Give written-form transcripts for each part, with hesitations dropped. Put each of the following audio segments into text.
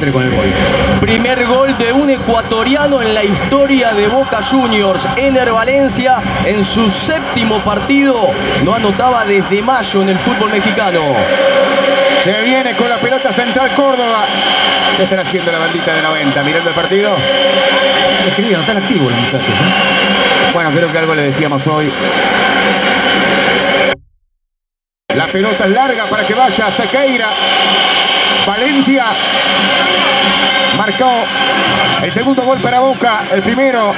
entre con el gol. Primer gol de un ecuatoriano en la historia de Boca Juniors. Ener Valencia, en su 7º partido, no anotaba desde mayo en el fútbol mexicano. Se viene con la pelota Central Córdoba. ¿Qué están haciendo la bandita de 90? ¿Mirando el partido? Escribiendo, están activos los muchachos, ¿eh? Bueno, creo que algo le decíamos hoy. La pelota es larga para que vaya Sequeira. Valencia marcó el segundo gol para Boca. El primero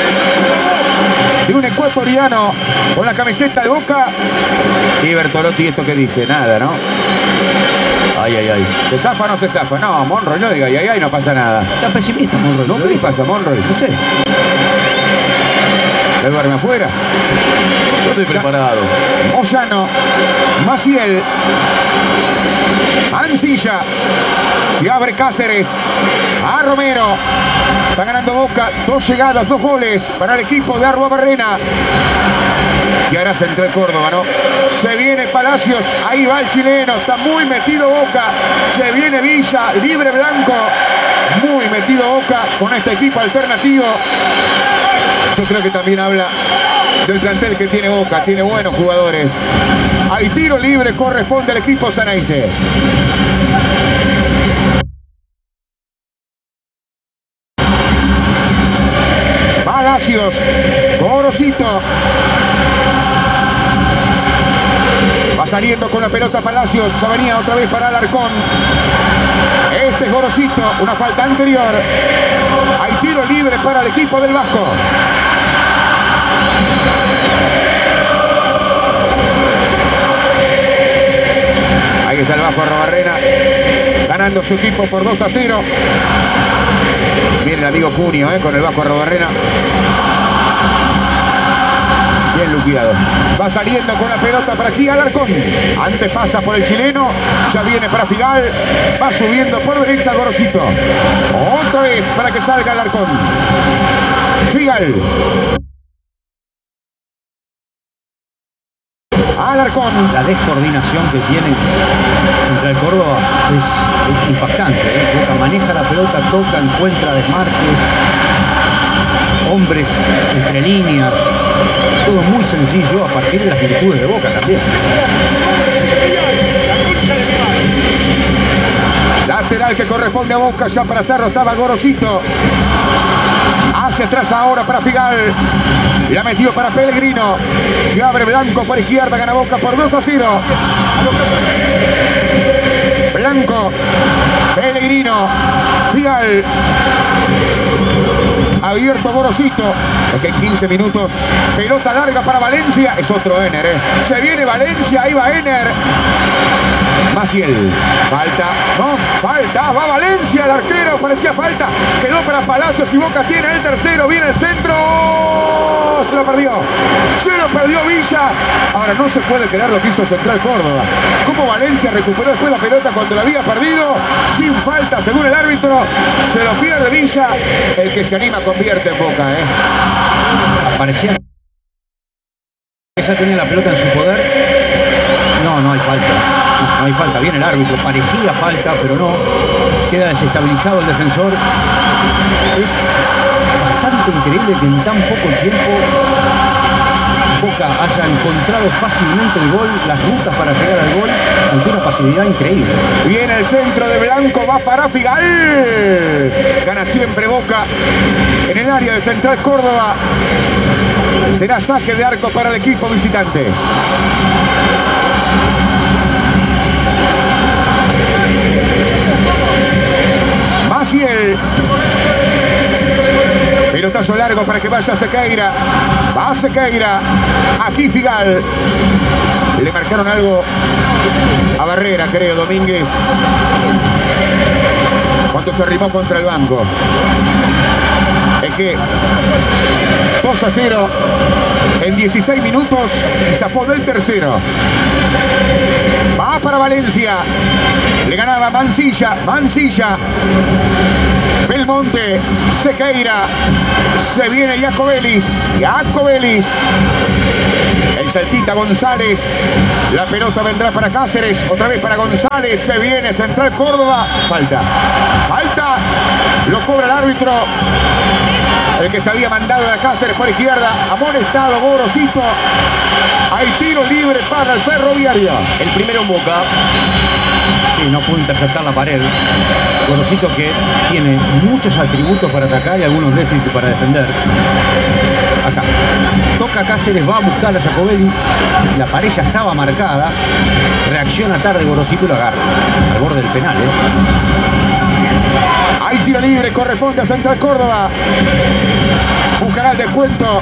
de un ecuatoriano con la camiseta de Boca. Y Bertolotti, ¿esto qué dice? Nada, ¿no? Ay, ay, ay. ¿Se zafa o no se zafa? No, Monroy no diga ay, ay, no pasa nada. Está pesimista Monroy. ¿No? ¿Qué le pasa, Monroy? No sé. ¿Le duerme afuera? Yo estoy preparado. Moyano, Maciel, Mancilla, se abre Cáceres, a Romero. Está ganando Boca, 2 llegadas, 2 goles para el equipo de Arruabarrena. Y ahora Central Córdoba, ¿no? Se viene Palacios, ahí va el chileno, está muy metido Boca. Se viene Villa, libre Blanco. Muy metido Boca con este equipo alternativo. Yo creo que también habla del plantel que tiene Boca, tiene buenos jugadores. Hay tiro libre, corresponde al equipo Ceneice. Palacios, Gorosito. Va saliendo con la pelota Palacios, se venía otra vez para Alarcón. Este es Gorosito, una falta anterior. Hay tiro libre para el equipo del Vasco. Ahí está el Vasco Arruabarrena, ganando su equipo por 2-0. Viene el amigo Cunio con el Vasco Arruabarrena. Bien luqueado. Va saliendo con la pelota para aquí Alarcón. Antes pasa por el chileno. Ya viene para Figal. Va subiendo por derecha Gorosito. Otra vez para que salga Alarcón. Figal. Alarcón. La descoordinación que tiene Central Córdoba es impactante, ¿eh? Boca maneja la pelota, toca, encuentra desmarques, hombres entre líneas. Todo muy sencillo a partir de las virtudes de Boca también. Lateral que corresponde a Boca, ya para Cerro estaba Gorosito. Hacia atrás ahora para Figal. La metió para Pellegrino. Se abre Blanco por izquierda, gana Boca por 2-0. Blanco, Pellegrino, Figal. Abierto Gorosito. Es que en 15 minutos. Pelota larga para Valencia. Es otro Ener, ¿eh? Se viene Valencia. Ahí va Ener. Maciel. Falta. No, falta. Va Valencia. El arquero. Parecía falta. Quedó para Palacios y Boca tiene el tercero. Viene el centro. Se lo perdió. Se lo perdió Villa. Ahora no se puede creer lo que hizo Central Córdoba. Cómo Valencia recuperó después la pelota cuando la había perdido. Sin falta, según el árbitro. Se lo pierde Villa. El que se anima convierte en Boca, ¿eh? Parecía que ya tenía la pelota en su poder. No hay falta. No hay falta. Viene el árbitro. Parecía falta, pero no. Queda desestabilizado el defensor. Es bastante increíble que en tan poco tiempo Boca haya encontrado fácilmente el gol, las rutas para llegar al gol, ante una pasividad increíble. Viene el centro de Blanco, va para Figal. Gana siempre Boca en el área de Central Córdoba. Será saque de arco para el equipo visitante. Maciel. Pelotazo largo para que vaya Sequeira. Va Sequeira. Aquí Figal. Le marcaron algo a Barrera, creo, Domínguez, cuando se arrimó contra el banco. Es que 2-0 en 16 minutos y zafó del tercero. Va para Valencia. Le ganaba Mancilla. Belmonte, Sequeira. Se viene Iacobelis. El saltita González. La pelota vendrá para Cáceres. Otra vez para González. Se viene Central Córdoba. Falta. Lo cobra el árbitro. El que se había mandado a Cáceres por izquierda. Amonestado Gorosito. Hay tiro libre para el Ferroviario. El primero en Boca. Sí, no pudo interceptar la pared. Gorosito, que tiene muchos atributos para atacar y algunos déficits para defender. Acá. Toca Cáceres, va a buscar a Jacobelli. La pared ya estaba marcada. Reacciona tarde Gorosito y lo agarra. Al borde del penal, Hay tiro libre, corresponde a Central Córdoba. Buscará el descuento.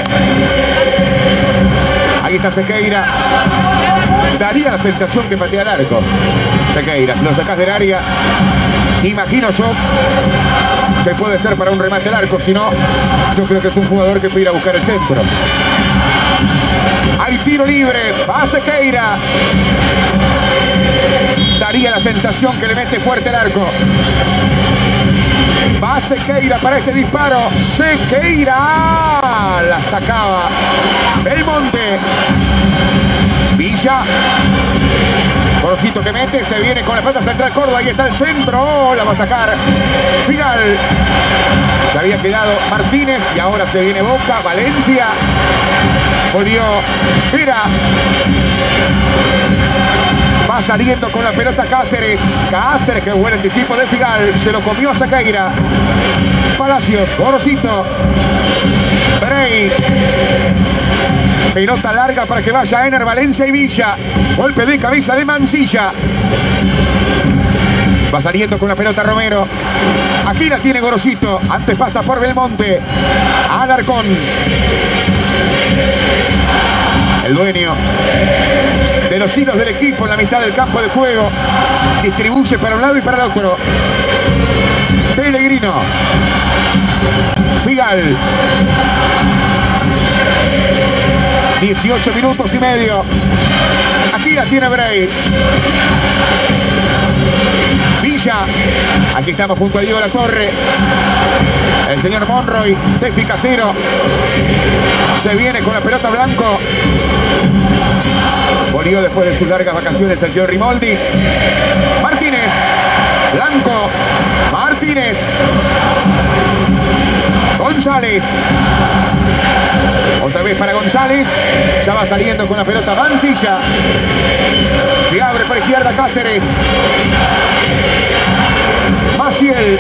Ahí está Sequeira. Daría la sensación que patea el arco. Sequeira, si lo sacás del área, imagino yo que puede ser para un remate al arco. Si no, yo creo que es un jugador que puede ir a buscar el centro. Hay tiro libre. Va Sequeira. Daría la sensación que le mete fuerte el arco. Va Sequeira para este disparo. Sequeira. La sacaba Belmonte. Villa. Gorosito que mete. Se viene con la pelota Central Córdoba. Ahí está el centro. La va a sacar Figal. Se había quedado Martínez. Y ahora se viene Boca. Valencia. Volvió. Mira. Va saliendo con la pelota Cáceres. Cáceres, que buen anticipo de Figal. Se lo comió a Sequeira. Palacios, Gorosito. Brey. Pelota larga para que vaya Ener, Valencia y Villa. Golpe de cabeza de Mancilla. Va saliendo con la pelota Romero. Aquí la tiene Gorosito. Antes pasa por Belmonte. Alarcón. El dueño de los hilos del equipo en la mitad del campo de juego. Distribuye para un lado y para el otro. Pellegrino. Figal. 18 minutos y medio. Aquí la tiene Brey. Villa. Aquí estamos junto a Diego Latorre. El señor Monroy. Tefi Casero. Se viene con la pelota Blanco. Volvió después de sus largas vacaciones el señor Rimoldi. Martínez. Blanco. Martínez. González. Otra vez para González. Ya va saliendo con la pelota Mancilla. Se abre por izquierda Cáceres. Maciel.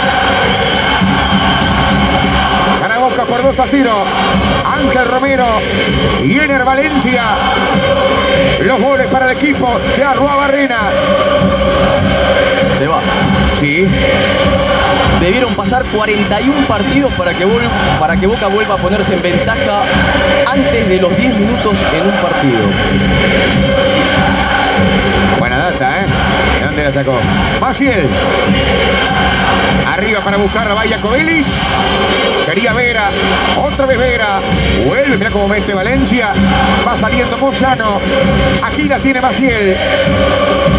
Gana Boca por 2-0. Ángel Romero y Ener Valencia. Los goles para el equipo de Arruabarrena. Se va. Sí. Debieron pasar 41 partidos para que Boca vuelva a ponerse en ventaja antes de los 10 minutos en un partido. Buena data, ¿De dónde la sacó? Maciel. Arriba para buscarla, vaya Cobelis. Quería Vera. Otra vez Vera. Vuelve, mira cómo mete Valencia. Va saliendo Moyano. Aquí la tiene Maciel.